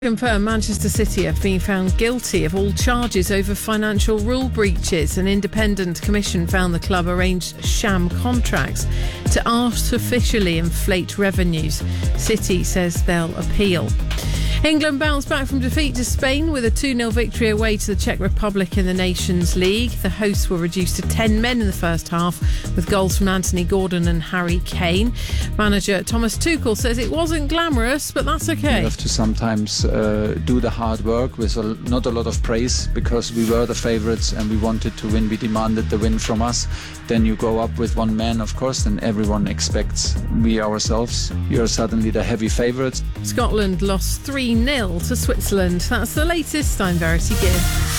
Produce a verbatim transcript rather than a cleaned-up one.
Confirmed Manchester City have been found guilty of all charges over financial rule breaches. An independent commission found the club arranged sham contracts to artificially inflate revenues. City says they'll appeal. England bounced back from defeat to Spain with a two nil victory away to the Czech Republic in the Nations League. The hosts were reduced to ten men in the first half with goals from Anthony Gordon and Harry Kane. Manager Thomas Tuchel says it wasn't glamorous, but that's okay. You have to sometimes uh, do the hard work with a, not a lot of praise, because we were the favourites and we wanted to win. We demanded the win from us. Then you go up with one man, of course, then everyone expects we ourselves. You're suddenly the heavy favourites. Scotland lost three nil to Switzerland. That's the latest. I'm Verity Gibb.